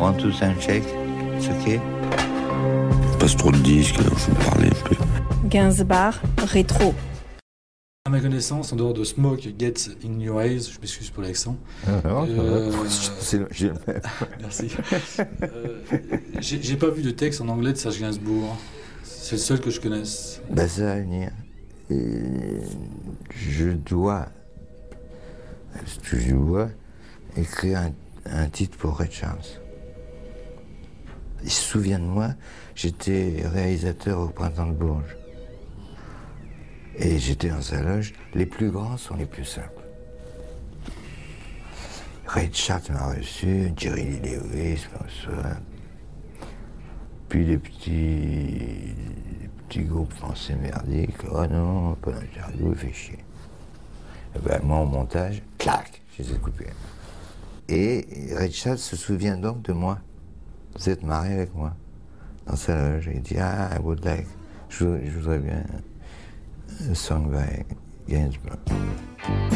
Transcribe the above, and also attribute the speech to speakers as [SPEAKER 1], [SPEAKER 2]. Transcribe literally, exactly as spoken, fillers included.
[SPEAKER 1] One, two, sound check. It's okay.
[SPEAKER 2] Passe trop de disques, alors je vais parler un peu.
[SPEAKER 3] Gainsbourg, rétro.
[SPEAKER 4] À ma connaissance, en dehors de Smoke Gets in Your Eyes, je m'excuse pour l'accent.
[SPEAKER 1] Ah, non,
[SPEAKER 4] Euh,
[SPEAKER 1] c'est le- j'ai le même.
[SPEAKER 4] Merci. Euh, j'ai j'ai pas vu de texte en anglais de Serge Gainsbourg. C'est le seul que je connaisse.
[SPEAKER 1] Ben, ça va venir. Et je dois, je dois écrire un, un titre pour Ray Charles. Il se souvient de moi, j'étais réalisateur au Printemps de Bourges. Et j'étais dans sa loge. Les plus grands sont les plus simples. Ray Charles m'a reçu, Jerry Lee Lewis m'a reçu. Puis des petits, des petits groupes français merdiques. Oh non, pas un jargon, il fait chier. Et ben, moi, au montage, clac, je les ai coupés. Et Ray Charles se souvient donc de moi. Vous êtes marié avec moi dans sa loge. Il dit, ah, I would like, je, je voudrais bien un song by Gainsbourg.